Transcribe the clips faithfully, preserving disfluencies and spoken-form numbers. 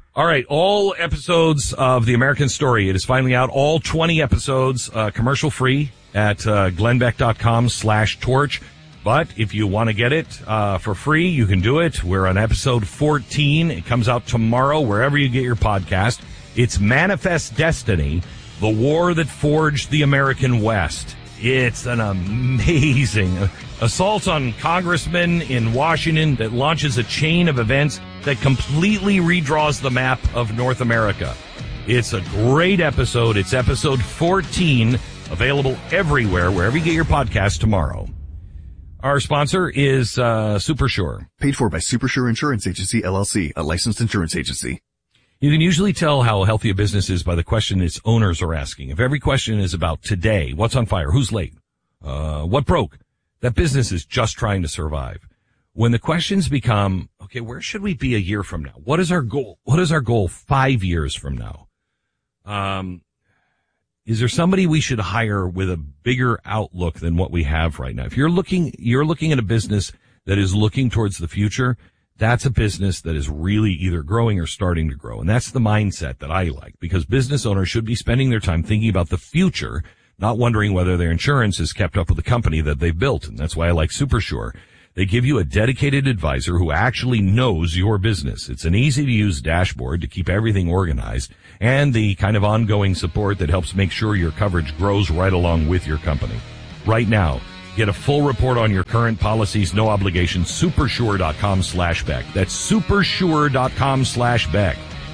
All right, all episodes of The American Story. It is finally out. All twenty episodes, uh, commercial free at uh, glennbeck.com slash torch. But if you want to get it uh, for free, you can do it. We're on episode fourteen. It comes out tomorrow, wherever you get your podcast. It's Manifest Destiny, the war that forged the American West. It's an amazing assault on congressmen in Washington that launches a chain of events that completely redraws the map of North America. It's a great episode. It's episode fourteen, available everywhere, wherever you get your podcast tomorrow. Our sponsor is uh Supersure. Paid for by Supersure Insurance Agency, L L C, a licensed insurance agency. You can usually tell how healthy a business is by the question its owners are asking. If every question is about today, what's on fire, who's late, uh what broke, that business is just trying to survive. When the questions become, okay, where should we be a year from now? What is our goal? What is our goal five years from now? Um, is there somebody we should hire with a bigger outlook than what we have right now? If you're looking, you're looking at a business that is looking towards the future, that's a business that is really either growing or starting to grow. And that's the mindset that I like, because business owners should be spending their time thinking about the future, not wondering whether their insurance is kept up with the company that they've built. And that's why I like Supersure. They give you a dedicated advisor who actually knows your business. It's an easy-to-use dashboard to keep everything organized, and the kind of ongoing support that helps make sure your coverage grows right along with your company. Right now, get a full report on your current policies, no obligation, supersure.com slash Beck. That's supersure.com slash Beck.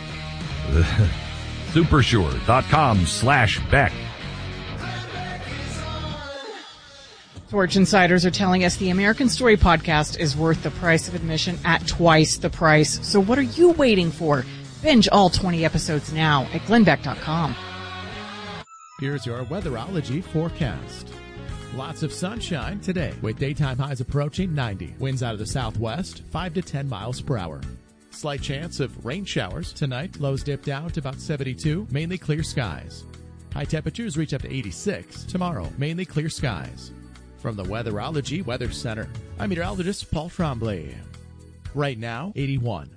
supersure.com slash Beck. Torch insiders are telling us the American Story podcast is worth the price of admission at twice the price. So what are you waiting for? Binge all twenty episodes now at glenbeck dot com. Here's your weatherology forecast. Lots of sunshine today with daytime highs approaching ninety. Winds out of the southwest, five to ten miles per hour. Slight chance of rain showers tonight. Lows dip down to about seventy-two, mainly clear skies. High temperatures reach up to eighty-six. Tomorrow, mainly clear skies. From the Weatherology Weather Center, I'm meteorologist Paul Tremblay. Right now, eighty-one.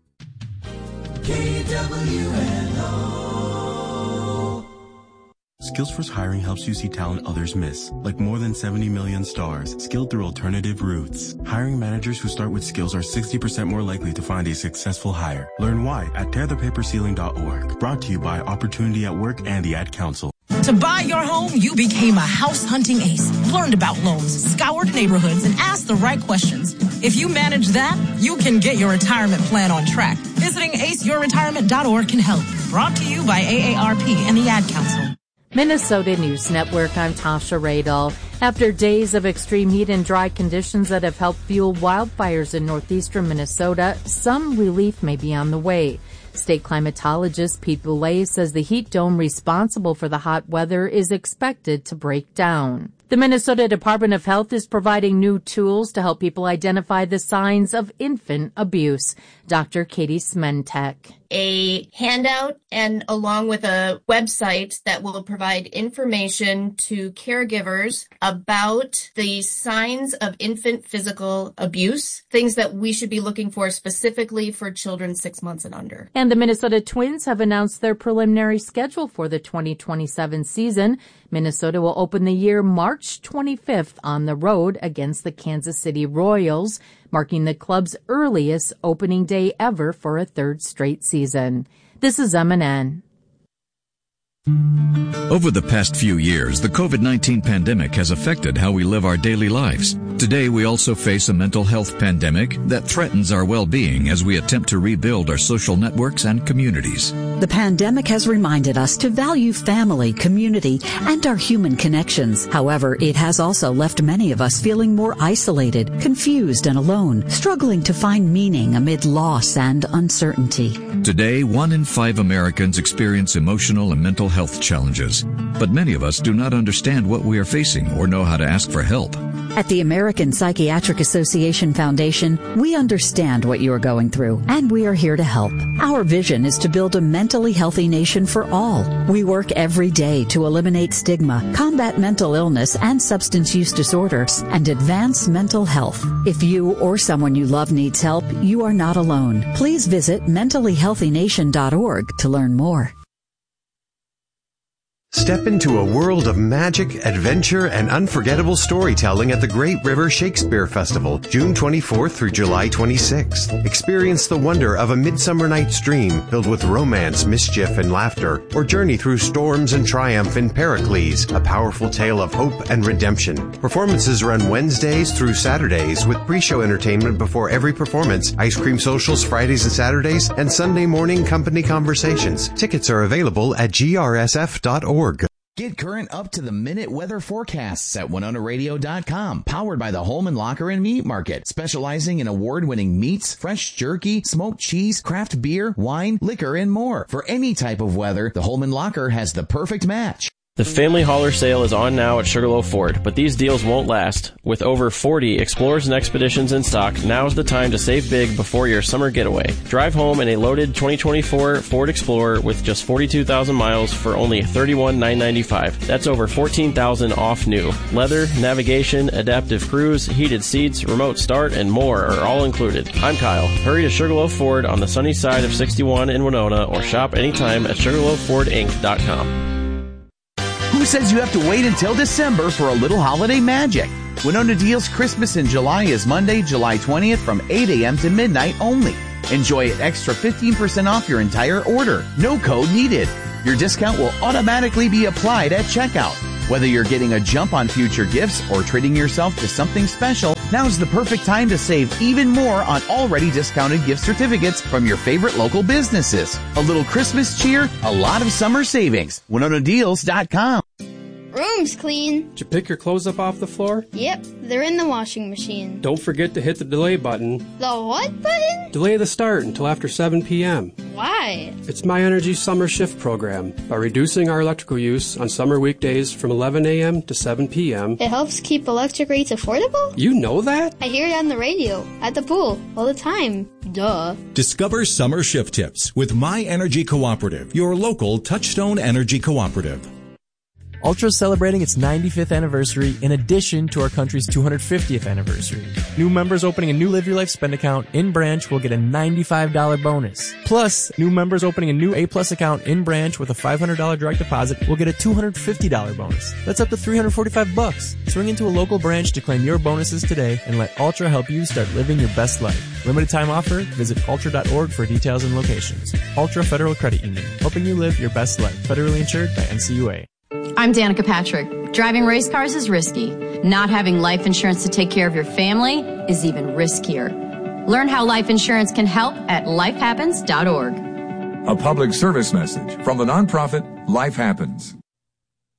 K W N O. Skillsforce Hiring helps you see talent others miss, like more than seventy million stars, skilled through alternative routes. Hiring managers who start with skills are sixty percent more likely to find a successful hire. Learn why at tear the paper ceiling dot org. Brought to you by Opportunity at Work and the Ad Council. To buy your home, you became a house hunting ace, learned about loans, scoured neighborhoods, and asked the right questions. If you manage that, you can get your retirement plan on track. Visiting ace your retirement dot org can help. Brought to you by A A R P and the Ad Council. Minnesota News Network, I'm Tasha Radel. After days of extreme heat and dry conditions that have helped fuel wildfires in northeastern Minnesota, some relief may be on the way. State climatologist Pete Boulay says the heat dome responsible for the hot weather is expected to break down. The Minnesota Department of Health is providing new tools to help people identify the signs of infant abuse. Doctor Katie Smentek. A handout and along with a website that will provide information to caregivers about the signs of infant physical abuse, things that we should be looking for specifically for children six months and under. And the Minnesota Twins have announced their preliminary schedule for the twenty twenty-seven season. Minnesota will open the year March twenty-fifth on the road against the Kansas City Royals, marking the club's earliest opening day ever for a third straight season. This is M N N. Over the past few years, the COVID nineteen pandemic has affected how we live our daily lives. Today, we also face a mental health pandemic that threatens our well-being as we attempt to rebuild our social networks and communities. The pandemic has reminded us to value family, community, and our human connections. However, it has also left many of us feeling more isolated, confused, and alone, struggling to find meaning amid loss and uncertainty. Today, one in five Americans experience emotional and mental health challenges, but many of us do not understand what we are facing or know how to ask for help. At the American Psychiatric Association Foundation, we understand what you are going through, and we are here to help. Our vision is to build a mentally healthy nation for all. We work every day to eliminate stigma, combat mental illness and substance use disorders, and advance mental health. If you or someone you love needs help, you are not alone. Please visit mentally healthy nation dot org to learn more. Step into a world of magic, adventure, and unforgettable storytelling at the Great River Shakespeare Festival, June twenty-fourth through July twenty-sixth. Experience the wonder of A Midsummer Night's Dream filled with romance, mischief, and laughter, or journey through storms and triumph in Pericles, a powerful tale of hope and redemption. Performances run Wednesdays through Saturdays with pre-show entertainment before every performance, ice cream socials Fridays and Saturdays, and Sunday morning company conversations. Tickets are available at G R S F dot org. Get current up-to-the-minute weather forecasts at Winona Radio dot com. Powered by the Holman Locker and Meat Market, specializing in award-winning meats, fresh jerky, smoked cheese, craft beer, wine, liquor, and more. For any type of weather, the Holman Locker has the perfect match. The Family Hauler sale is on now at Sugarloaf Ford, but these deals won't last. With over forty Explorers and Expeditions in stock, now's the time to save big before your summer getaway. Drive home in a loaded twenty twenty-four Ford Explorer with just forty-two thousand miles for only thirty-one thousand nine hundred ninety-five dollars. That's over fourteen thousand dollars off new. Leather, navigation, adaptive cruise, heated seats, remote start, and more are all included. I'm Kyle. Hurry to Sugarloaf Ford on the sunny side of sixty-one in Winona or shop anytime at sugarloaf ford inc dot com. Who says you have to wait until December for a little holiday magic? Winona Deals Christmas in July is Monday, July twentieth from eight a.m. to midnight only. Enjoy an extra fifteen percent off your entire order. No code needed. Your discount will automatically be applied at checkout. Whether you're getting a jump on future gifts or treating yourself to something special, now's the perfect time to save even more on already discounted gift certificates from your favorite local businesses. A little Christmas cheer, a lot of summer savings. Winona Deals dot com. Room's clean. Did you pick your clothes up off the floor? Yep, they're in the washing machine. Don't forget to hit the delay button. The what button? Delay the start until after seven p.m. Why? It's My Energy Summer Shift program. By reducing our electrical use on summer weekdays from eleven a.m. to seven p.m. It helps keep electric rates affordable? You know that? I hear it on the radio, at the pool, all the time. Duh. Discover summer shift tips with My Energy Cooperative, your local Touchstone Energy Cooperative. Ultra is celebrating its ninety-fifth anniversary in addition to our country's two hundred fiftieth anniversary. New members opening a new Live Your Life spend account in branch will get a ninety-five dollars bonus. Plus, new members opening a new A-Plus account in branch with a five hundred dollars direct deposit will get a two hundred fifty dollars bonus. That's up to three hundred forty-five bucks. Swing into a local branch to claim your bonuses today and let Ultra help you start living your best life. Limited time offer. Visit ultra dot org for details and locations. Ultra Federal Credit Union, helping you live your best life. Federally insured by N C U A. I'm Danica Patrick. Driving race cars is risky. Not having life insurance to take care of your family is even riskier. Learn how life insurance can help at life happens dot org. A public service message from the nonprofit Life Happens.